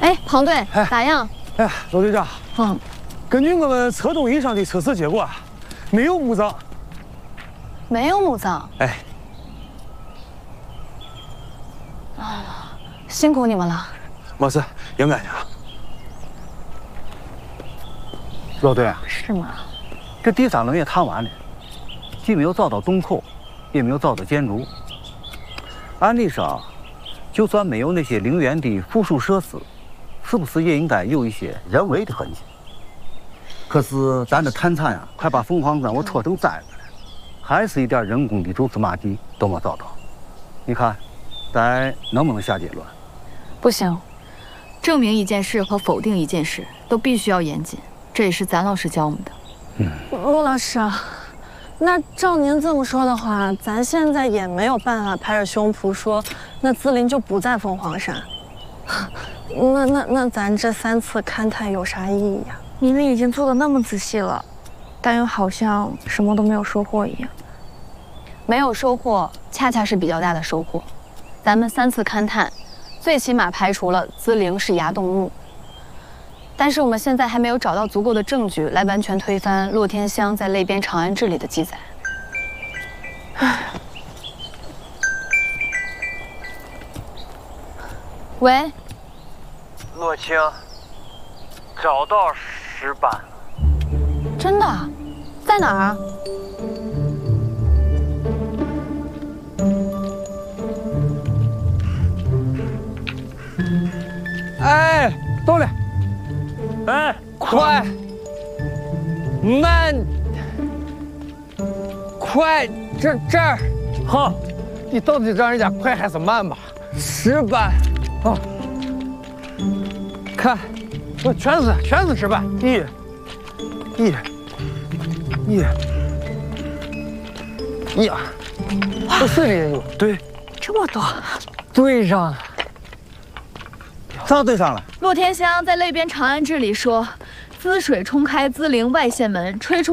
哎，庞队，咋样？ 哎，罗队长， 嗯， 根据我们测东仪上的测试结果啊，没有墓葬。 没有墓葬。 哎， 啊，辛苦你们了。 没事，应该的。 老队， 是吗？ 这第三轮也谈完了，既没有遭到东扣，也没有遭到建筑。按理上，就算没有那些陵园的附属设施，是不是也应该有一些人为的痕迹？可是咱这探查呀，快把凤凰山我戳成灾了，还是一点人工的蛛丝马迹都没找到。你看，咱能不能下结论？ 不行，证明一件事和否定一件事都必须要严谨，这也是咱老师教我们的。 陆老师，那照您这么说的话，咱现在也没有办法拍着胸脯说那姿灵就不在凤凰山。那咱这3次勘探有啥意义呀？ 明明已经做得那么仔细了，但又好像什么都没有收获一样。 没有收获，恰恰是比较大的收获。咱们3次勘探，最起码排除了姿灵是崖洞墓。但是我们现在还没有找到足够的证据来完全推翻洛天香在类编《长安志》里的记载。喂， 洛青，找到石板了。 真的？在哪儿啊？ 哎，到了。哎，快，慢，快，这儿，好，你到底让人家快还是慢吧？石板，啊，看，我全是石板，一，这水里也有，对， 这么多， 对上了。 咋对上了？ 洛天香在类编《长安志》里说：“滋水冲开资陵外线门，吹出